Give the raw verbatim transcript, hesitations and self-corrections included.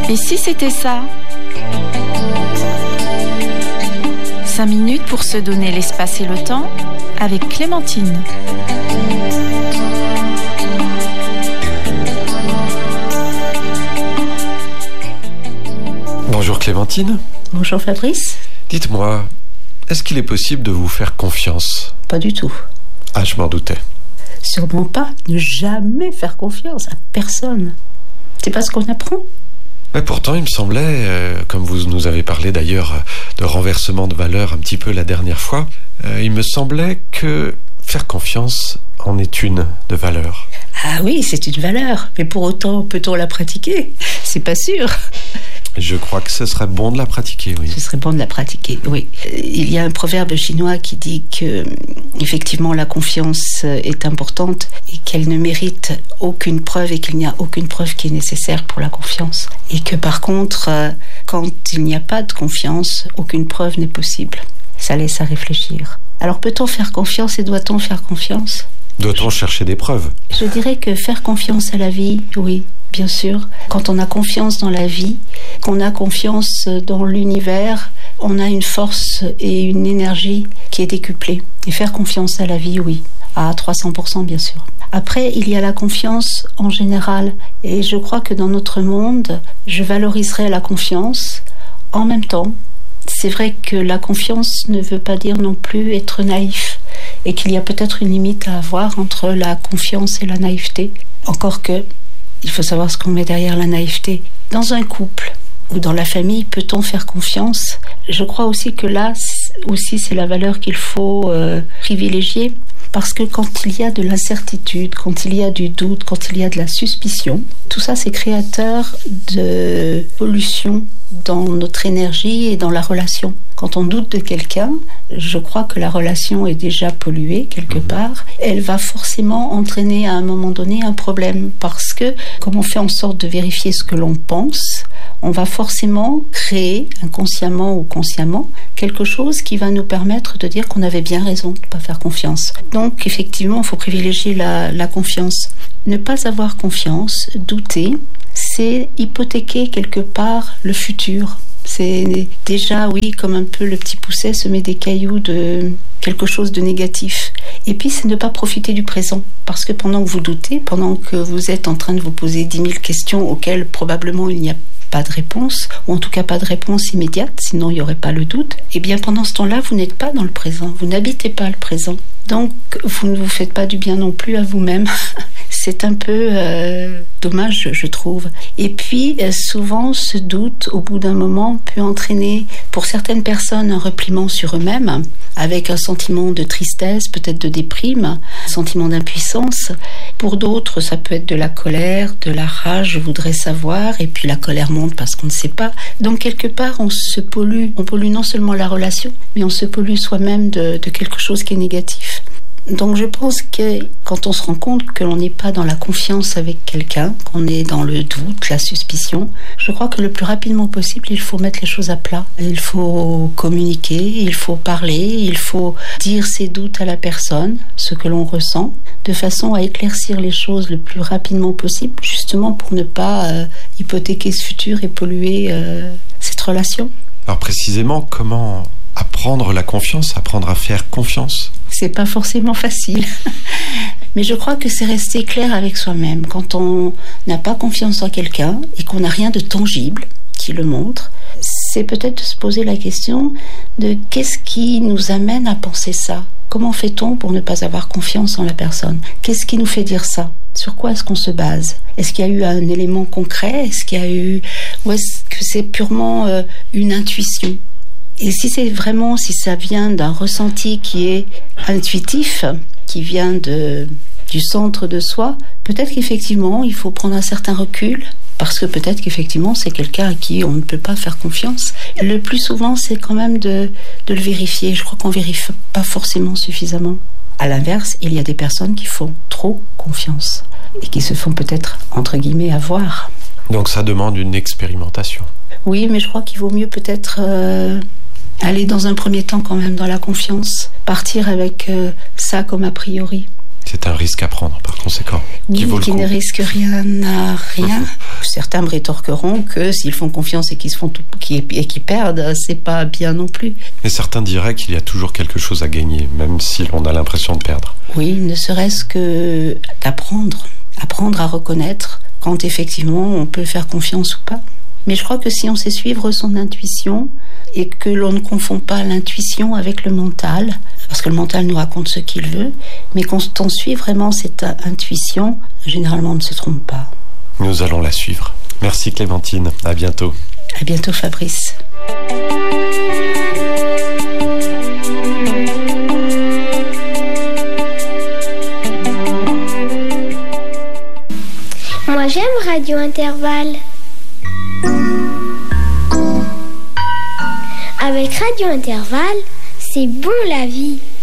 Et si c'était ça ? Cinq minutes pour se donner l'espace et le temps avec Clémentine. Bonjour Clémentine. Bonjour Fabrice. Dites-moi, est-ce qu'il est possible de vous faire confiance ? Pas du tout. Ah, je m'en doutais. Sûrement pas. Ne jamais faire confiance à personne. C'est pas ce qu'on apprend. Mais pourtant, il me semblait, euh, comme vous nous avez parlé d'ailleurs de renversement de valeur un petit peu la dernière fois, euh, il me semblait que faire confiance en est une de valeur. Ah oui, c'est une valeur. Mais pour autant, peut-on la pratiquer ? C'est pas sûr. Je crois que ce serait bon de la pratiquer, oui. Ce serait bon de la pratiquer, oui. Il y a un proverbe chinois qui dit que, effectivement, la confiance est importante et qu'elle ne mérite aucune preuve et qu'il n'y a aucune preuve qui est nécessaire pour la confiance. Et que, par contre, quand il n'y a pas de confiance, aucune preuve n'est possible. Ça laisse à réfléchir. Alors, peut-on faire confiance et doit-on faire confiance ? Doit-on chercher des preuves ? Je dirais que faire confiance à la vie, oui. Bien sûr, quand on a confiance dans la vie, qu'on a confiance dans l'univers, on a une force et une énergie qui est décuplée. Et faire confiance à la vie, oui, à trois cents pour cent bien sûr. Après, il y a la confiance en général. Et je crois que dans notre monde, je valoriserai la confiance. En même temps, c'est vrai que la confiance ne veut pas dire non plus être naïf. Et qu'il y a peut-être une limite à avoir entre la confiance et la naïveté. Encore que, il faut savoir ce qu'on met derrière la naïveté. Dans un couple ou dans la famille, peut-on faire confiance ? Je crois aussi que là, aussi, c'est la valeur qu'il faut euh, privilégier. Parce que quand il y a de l'incertitude, quand il y a du doute, quand il y a de la suspicion, tout ça, c'est créateur de pollution dans notre énergie et dans la relation. Quand on doute de quelqu'un, je crois que la relation est déjà polluée quelque part. Elle va forcément entraîner à un moment donné un problème parce que, comme on fait en sorte de vérifier ce que l'on pense, on va forcément créer, inconsciemment ou consciemment, quelque chose qui va nous permettre de dire qu'on avait bien raison de ne pas faire confiance. Donc, effectivement, il faut privilégier la, la confiance. Ne pas avoir confiance, douter, c'est hypothéquer quelque part le futur. C'est déjà, oui, comme un peu le petit pousset semer des cailloux de quelque chose de négatif. Et puis, c'est ne pas profiter du présent. Parce que pendant que vous doutez, pendant que vous êtes en train de vous poser dix mille questions auxquelles probablement il n'y a pas de réponse, ou en tout cas pas de réponse immédiate, sinon il n'y aurait pas le doute, et bien pendant ce temps-là, vous n'êtes pas dans le présent, vous n'habitez pas le présent. Donc, vous ne vous faites pas du bien non plus à vous-même. C'est un peu euh, dommage, je trouve. Et puis, euh, souvent, ce doute, au bout d'un moment, peut entraîner, pour certaines personnes, un repliement sur eux-mêmes, avec un sentiment de tristesse, peut-être de déprime, un sentiment d'impuissance. Pour d'autres, ça peut être de la colère, de la rage, je voudrais savoir, et puis la colère monte parce qu'on ne sait pas. Donc, quelque part, on se pollue. On pollue non seulement la relation, mais on se pollue soi-même de, de quelque chose qui est négatif. Donc je pense que quand on se rend compte que l'on n'est pas dans la confiance avec quelqu'un, qu'on est dans le doute, la suspicion, je crois que le plus rapidement possible, il faut mettre les choses à plat. Il faut communiquer, il faut parler, il faut dire ses doutes à la personne, ce que l'on ressent, de façon à éclaircir les choses le plus rapidement possible, justement pour ne pas euh, hypothéquer ce futur et polluer euh, cette relation. Alors précisément, comment apprendre la confiance, apprendre à faire confiance ? C'est pas forcément facile. Mais je crois que c'est rester clair avec soi-même. Quand on n'a pas confiance en quelqu'un et qu'on n'a rien de tangible qui le montre, c'est peut-être de se poser la question de qu'est-ce qui nous amène à penser ça ? Comment fait-on pour ne pas avoir confiance en la personne ? Qu'est-ce qui nous fait dire ça ? Sur quoi est-ce qu'on se base ? Est-ce qu'il y a eu un élément concret ? Est-ce qu'il y a eu... Ou est-ce que c'est purement euh, une intuition ? Et si c'est vraiment, si ça vient d'un ressenti qui est intuitif, qui vient de, du centre de soi, peut-être qu'effectivement, il faut prendre un certain recul, parce que peut-être qu'effectivement, c'est quelqu'un à qui on ne peut pas faire confiance. Le plus souvent, c'est quand même de, de le vérifier. Je crois qu'on ne vérifie pas forcément suffisamment. À l'inverse, il y a des personnes qui font trop confiance et qui se font peut-être, entre guillemets, avoir. Donc ça demande une expérimentation. Oui, mais je crois qu'il vaut mieux peut-être... Euh, aller dans un premier temps quand même dans la confiance, partir avec euh, ça comme a priori. C'est un risque à prendre, par conséquent. Oui, qui vaut le qui coup. ne risque rien à rien. Certains me rétorqueront que s'ils font confiance et qu'ils se font tout, qui, et qu'ils perdent, c'est pas bien non plus. Mais certains diraient qu'il y a toujours quelque chose à gagner, même si l'on a l'impression de perdre. Oui, ne serait-ce que d'apprendre, apprendre à reconnaître quand effectivement on peut faire confiance ou pas. Mais je crois que si on sait suivre son intuition et que l'on ne confond pas l'intuition avec le mental, parce que le mental nous raconte ce qu'il veut, mais quand on suit vraiment cette intuition, généralement on ne se trompe pas. Nous allons la suivre. Merci Clémentine, à bientôt. À bientôt Fabrice. Moi j'aime Radio Intervalle. Avec Radio Intervalle, c'est bon la vie.